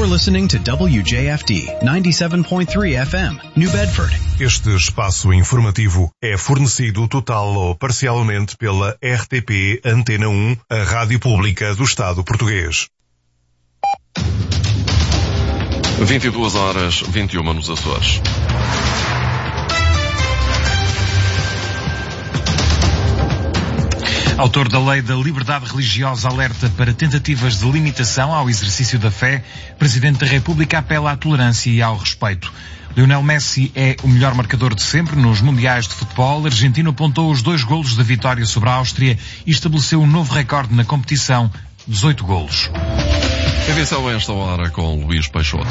You're listening to WJFD 97.3 FM, New Bedford. Este espaço informativo é fornecido total ou parcialmente pela RTP Antena 1, a rádio pública do Estado português. 22h21 nos Açores. Autor da Lei da Liberdade Religiosa alerta para tentativas de limitação ao exercício da fé, Presidente da República apela à tolerância e ao respeito. Lionel Messi é o melhor marcador de sempre nos Mundiais de Futebol. A Argentina apontou os 2 golos da vitória sobre a Áustria e estabeleceu um novo recorde na competição, 18 golos. Edição a esta hora com Luís Peixoto.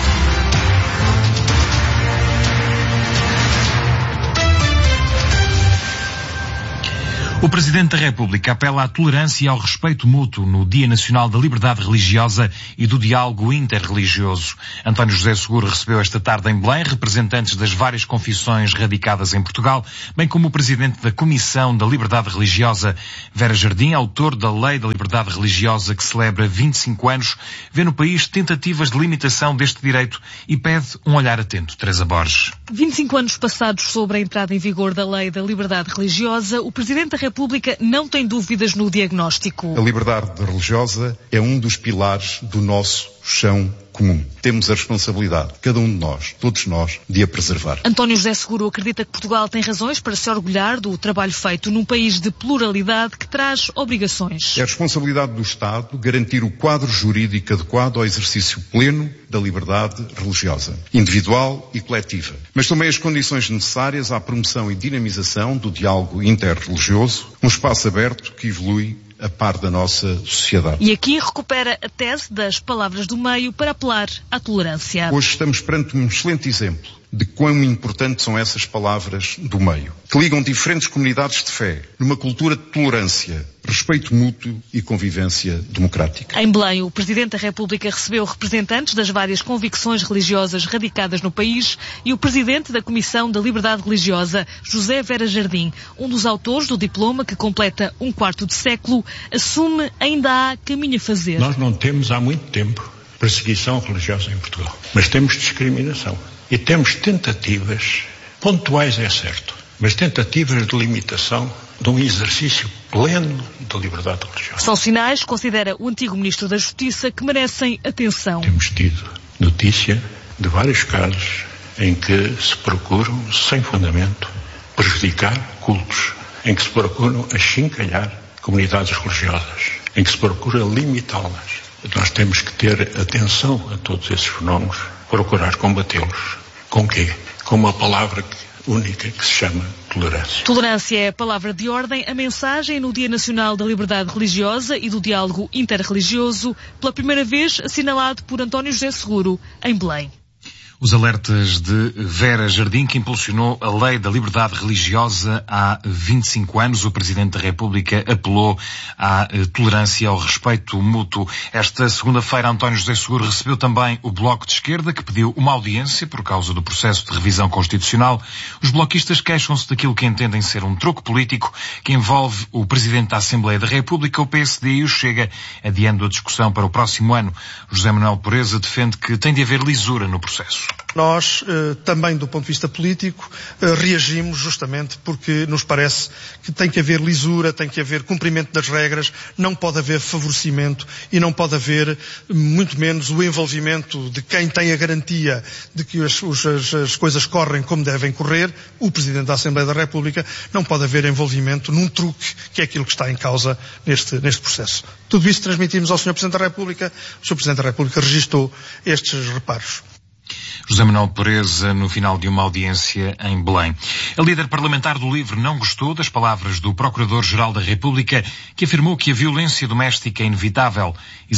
O Presidente da República apela à tolerância e ao respeito mútuo no Dia Nacional da Liberdade Religiosa e do Diálogo Interreligioso. António José Seguro recebeu esta tarde em Belém representantes das várias confissões radicadas em Portugal, bem como o Presidente da Comissão da Liberdade Religiosa. Vera Jardim, autor da Lei da Liberdade Religiosa que celebra 25 anos, vê no país tentativas de limitação deste direito e pede um olhar atento. Teresa Borges. 25 anos passados sobre a entrada em vigor da Lei da Liberdade Religiosa, o Presidente da República não tem dúvidas no diagnóstico. A liberdade religiosa é um dos pilares do nosso chão comum. Temos a responsabilidade, cada um de nós, todos nós, de a preservar. António José Seguro acredita que Portugal tem razões para se orgulhar do trabalho feito num país de pluralidade que traz obrigações. É a responsabilidade do Estado garantir o quadro jurídico adequado ao exercício pleno da liberdade religiosa, individual e coletiva, mas também as condições necessárias à promoção e dinamização do diálogo interreligioso, um espaço aberto que evolui a par da nossa sociedade. E aqui recupera a tese das palavras do meio para apelar à tolerância. Hoje estamos perante um excelente exemplo de quão importantes são essas palavras do meio, que ligam diferentes comunidades de fé numa cultura de tolerância, respeito mútuo e convivência democrática. Em Belém, o Presidente da República recebeu representantes das várias convicções religiosas radicadas no país e o Presidente da Comissão da Liberdade Religiosa, José Vera Jardim, um dos autores do diploma que completa um quarto de século, assume ainda há caminho a fazer. Nós não temos há muito tempo perseguição religiosa em Portugal, mas temos discriminação. E temos tentativas, pontuais é certo, mas tentativas de limitação de um exercício pleno da liberdade religiosa. São sinais, considera o antigo Ministro da Justiça, que merecem atenção. Temos tido notícia de vários casos em que se procuram, sem fundamento, prejudicar cultos, em que se procuram achincalhar comunidades religiosas, em que se procura limitá-las. Nós temos que ter atenção a todos esses fenómenos, procurar combatê-los. Com quê? Com uma palavra única que se chama tolerância. Tolerância é a palavra de ordem, a mensagem no Dia Nacional da Liberdade Religiosa e do Diálogo Interreligioso, pela primeira vez assinalado por António José Seguro, em Belém. Os alertas de Vera Jardim, que impulsionou a Lei da Liberdade Religiosa há 25 anos. O Presidente da República apelou à tolerância e ao respeito mútuo. Esta segunda-feira, António José Seguro recebeu também o Bloco de Esquerda, que pediu uma audiência por causa do processo de revisão constitucional. Os bloquistas queixam-se daquilo que entendem ser um troco político que envolve o Presidente da Assembleia da República, o PSD e o Chega, adiando a discussão para o próximo ano. José Manuel Pureza defende que tem de haver lisura no processo. Nós, também do ponto de vista político, reagimos justamente porque nos parece que tem que haver lisura, tem que haver cumprimento das regras, não pode haver favorecimento e não pode haver, muito menos, o envolvimento de quem tem a garantia de que as coisas correm como devem correr, o Presidente da Assembleia da República. Não pode haver envolvimento num truque, que é aquilo que está em causa neste processo. Tudo isso transmitimos ao Sr. Presidente da República. O Sr. Presidente da República registou estes reparos. José Manuel Pureza, no final de uma audiência em Belém. A líder parlamentar do LIVRE não gostou das palavras do Procurador-Geral da República, que afirmou que a violência doméstica é inevitável.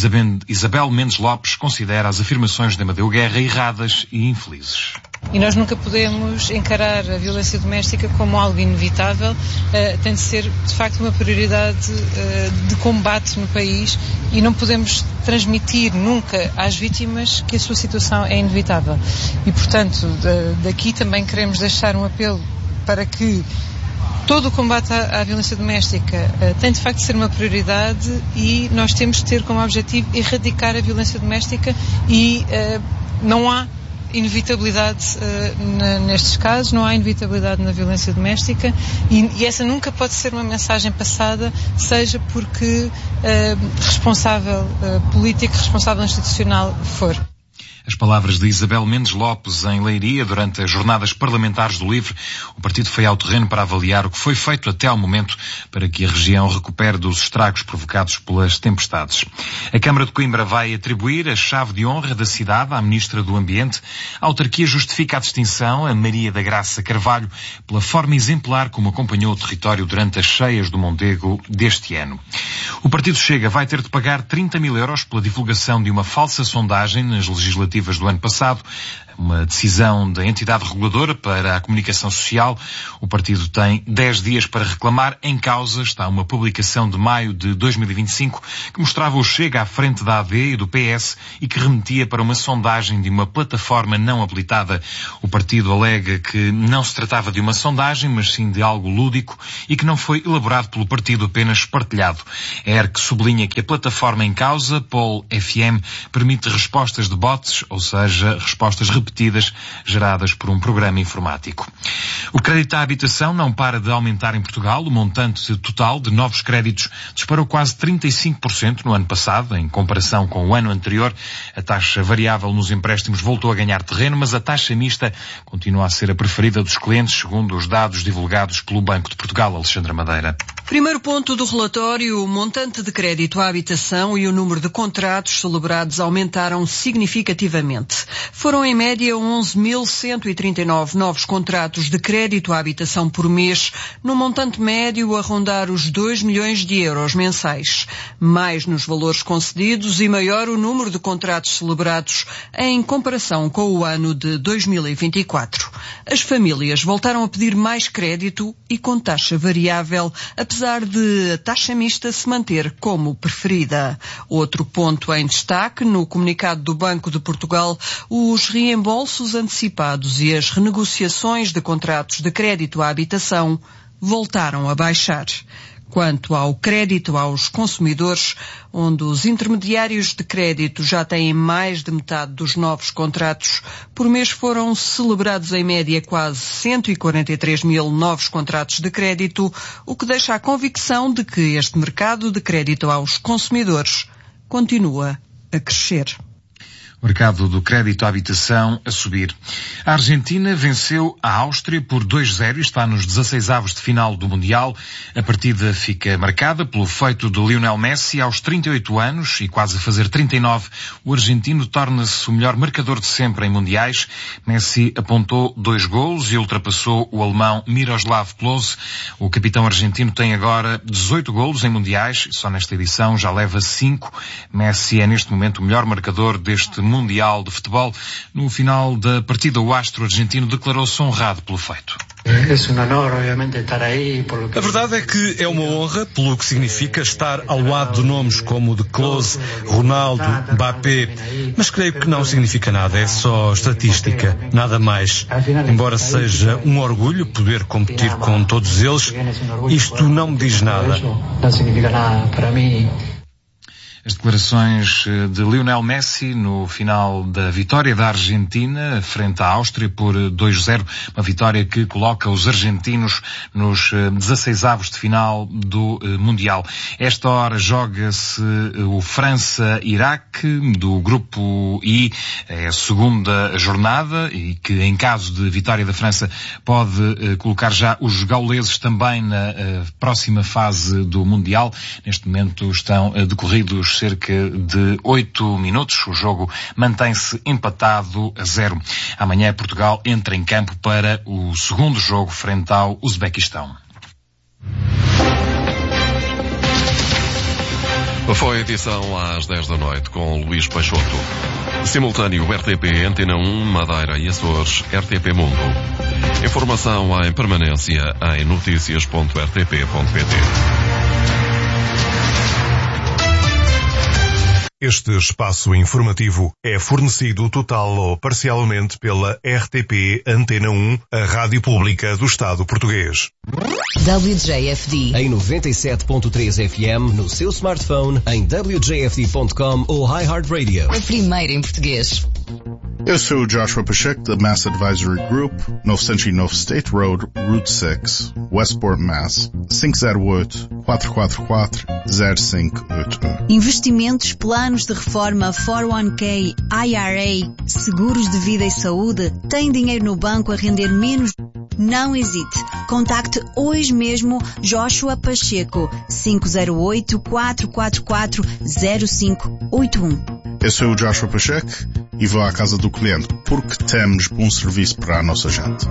Isabel Mendes Lopes considera as afirmações de Amadeu Guerra erradas e infelizes. E nós nunca podemos encarar a violência doméstica como algo inevitável. Tem de ser, de facto, uma prioridade de combate no país e não podemos transmitir nunca às vítimas que a sua situação é inevitável. E, portanto, daqui também queremos deixar um apelo para que todo o combate à violência doméstica tem de facto de ser uma prioridade e nós temos de ter como objetivo erradicar a violência doméstica e não há inevitabilidade nestes casos, não há inevitabilidade na violência doméstica e essa nunca pode ser uma mensagem passada, seja porque responsável político, responsável institucional for. As palavras de Isabel Mendes Lopes em Leiria durante as jornadas parlamentares do LIVRE. O partido foi ao terreno para avaliar o que foi feito até ao momento para que a região recupere dos estragos provocados pelas tempestades. A Câmara de Coimbra vai atribuir a chave de honra da cidade à Ministra do Ambiente. A autarquia justifica a distinção a Maria da Graça Carvalho pela forma exemplar como acompanhou o território durante as cheias do Mondego deste ano. O Partido Chega vai ter de pagar 30 mil euros pela divulgação de uma falsa sondagem nas legislativas do ano passado. Uma decisão da entidade reguladora para a comunicação social. O partido tem 10 dias para reclamar. Em causa está uma publicação de maio de 2025 que mostrava o Chega à frente da AD e do PS e que remetia para uma sondagem de uma plataforma não habilitada. O partido alega que não se tratava de uma sondagem, mas sim de algo lúdico e que não foi elaborado pelo partido, apenas partilhado. A ERC sublinha que a plataforma em causa, Poll FM, permite respostas de bots, ou seja, respostas repetidas geradas por um programa informático. O crédito à habitação não para de aumentar em Portugal. O montante total de novos créditos disparou quase 35% no ano passado, em comparação com o ano anterior. A taxa variável nos empréstimos voltou a ganhar terreno, mas a taxa mista continua a ser a preferida dos clientes, segundo os dados divulgados pelo Banco de Portugal. Alexandra Madeira. Primeiro ponto do relatório, o montante de crédito à habitação e o número de contratos celebrados aumentaram significativamente. Foram, em média, 11.139 novos contratos de crédito à habitação por mês, no montante médio a rondar os 2 milhões de euros mensais. Mais nos valores concedidos e maior o número de contratos celebrados em comparação com o ano de 2024. As famílias voltaram a pedir mais crédito e com taxa variável, apesar de a taxa mista se manter como preferida. Outro ponto em destaque no comunicado do Banco de Portugal, os reembolsos antecipados e as renegociações de contratos de crédito à habitação voltaram a baixar. Quanto ao crédito aos consumidores, onde os intermediários de crédito já têm mais de metade dos novos contratos, por mês foram celebrados em média quase 143 mil novos contratos de crédito, o que deixa a convicção de que este mercado de crédito aos consumidores continua a crescer. O mercado do crédito à habitação a subir. A Argentina venceu a Áustria por 2-0 e está nos 16avos de final do Mundial. A partida fica marcada pelo feito de Lionel Messi aos 38 anos e quase a fazer 39. O argentino torna-se o melhor marcador de sempre em Mundiais. Messi apontou 2 golos e ultrapassou o alemão Miroslav Klose. O capitão argentino tem agora 18 golos em Mundiais. Só nesta edição já leva 5. Messi é neste momento o melhor marcador deste Mundial de Futebol. No final da partida, o astro argentino declarou-se honrado pelo feito. A verdade é que é uma honra pelo que significa estar ao lado de nomes como de Klose, Ronaldo, Mbappé, mas creio que não significa nada, é só estatística, nada mais. Embora seja um orgulho poder competir com todos eles, isto não me diz nada. Não significa nada para mim. As declarações de Lionel Messi no final da vitória da Argentina frente à Áustria por 2-0, uma vitória que coloca os argentinos nos 16avos de final do Mundial. Esta hora joga-se o França-Iraque do grupo I, é a segunda jornada e que em caso de vitória da França pode colocar já os gauleses também na próxima fase do Mundial. Neste momento estão decorridos cerca de 8 minutos. O jogo mantém-se empatado a 0. Amanhã Portugal entra em campo para o segundo jogo frente ao Uzbequistão. Foi a edição às 10 da noite com Luís Peixoto. Simultâneo RTP, Antena 1, Madeira e Açores, RTP Mundo. Informação em permanência em notícias.rtp.pt. Este espaço informativo é fornecido total ou parcialmente pela RTP Antena 1, a rádio pública do Estado português. WJFD em 97.3 FM no seu smartphone, em wjfd.com ou iHeartRadio. A primeira em português. Eu sou o Joshua Pacheco da Mass Advisory Group, 909 State Road, Route 6, Westport, Mass. 508-444-0581. Investimentos, planos de reforma, 401k, IRA, seguros de vida e saúde. Tem dinheiro no banco a render menos? Não hesite. Contacte hoje mesmo Joshua Pacheco, 508-444-0581. Eu sou o Joshua Pacheco e vou à casa do cliente porque temos bom serviço para a nossa gente.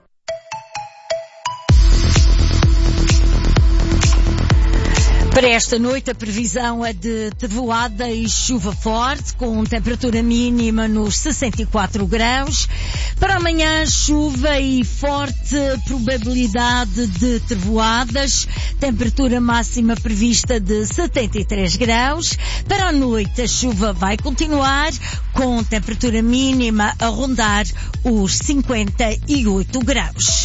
Para esta noite a previsão é de trovoada e chuva forte, com temperatura mínima nos 64 graus. Para amanhã, chuva e forte probabilidade de trovoadas, temperatura máxima prevista de 73 graus. Para a noite a chuva vai continuar, com temperatura mínima a rondar os 58 graus.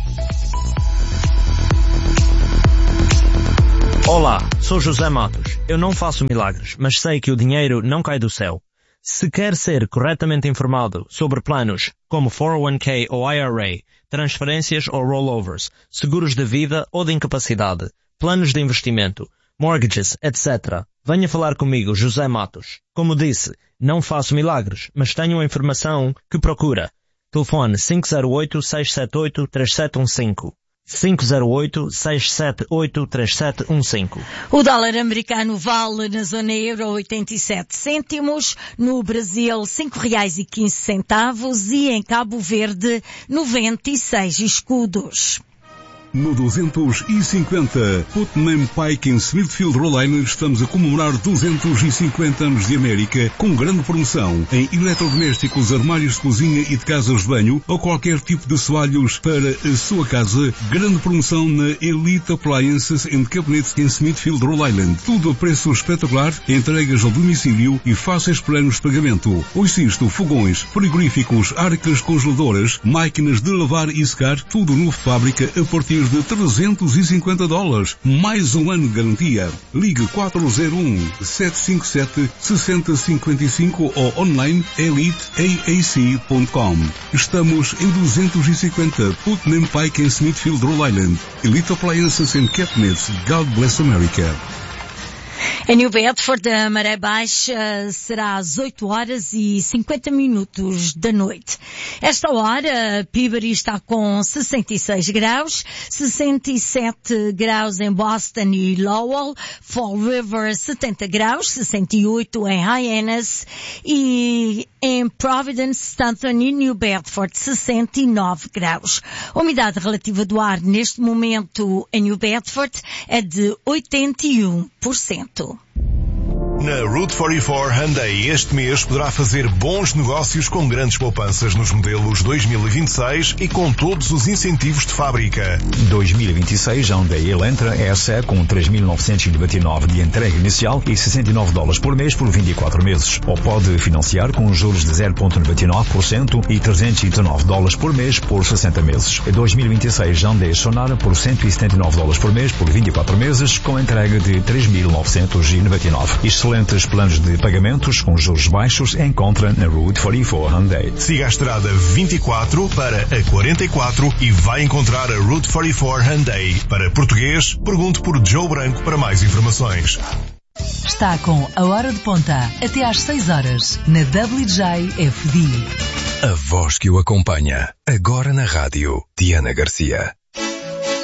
Olá, sou José Matos. Eu não faço milagres, mas sei que o dinheiro não cai do céu. Se quer ser corretamente informado sobre planos como 401k ou IRA, transferências ou rollovers, seguros de vida ou de incapacidade, planos de investimento, mortgages, etc., venha falar comigo, José Matos. Como disse, não faço milagres, mas tenho a informação que procura. Telefone 508-678-3715. 508-678-3715. O dólar americano vale na zona euro 87 cêntimos, no Brasil R$5,15 e em Cabo Verde 96 escudos. No 250 Putnam Pike em Smithfield, Rhode Island, estamos a comemorar 250 anos de América com grande promoção em eletrodomésticos, armários de cozinha e de casas de banho ou qualquer tipo de assoalhos para a sua casa. Grande promoção na Elite Appliances and Cabinets em Smithfield, Rhode Island. Tudo a preço espetacular, entregas ao domicílio e fáceis planos de pagamento. Ouça isto, fogões, frigoríficos, arcas congeladoras, máquinas de lavar e secar, tudo novo de fábrica a partir de $350, mais um ano de garantia. Ligue 401-757-6055 ou online eliteaac.com. Estamos em 250 Putnam Pike em Smithfield, Rhode Island. Elite Appliances and Cabinets. God bless America. Em New Bedford, a maré baixa será às 8 horas e 50 minutos da noite. Esta hora, Peabody está com 66 graus, 67 graus em Boston e Lowell, Fall River 70 graus, 68 em Hyannis e em Providence, Stanton e New Bedford 69 graus. A umidade relativa do ar neste momento em New Bedford é de 81%. Na Route 44 Hyundai este mês poderá fazer bons negócios com grandes poupanças nos modelos 2026 e com todos os incentivos de fábrica. 2026 Hyundai Elantra SE com 3.999 de entrega inicial e $69 por mês por 24 meses. Ou pode financiar com juros de 0,99% e $309 por mês por 60 meses. 2026 Hyundai Sonara por $179 por mês por 24 meses com entrega de 3.999. Excelentes planos de pagamentos com juros baixos encontra na Route 44 Hyundai. Siga a estrada 24 para a 44 e vai encontrar a Route 44 Hyundai. Para português, pergunte por Joe Branco para mais informações. Está com a hora de ponta até às 6 horas na WJFD. A voz que o acompanha agora na rádio, Diana Garcia.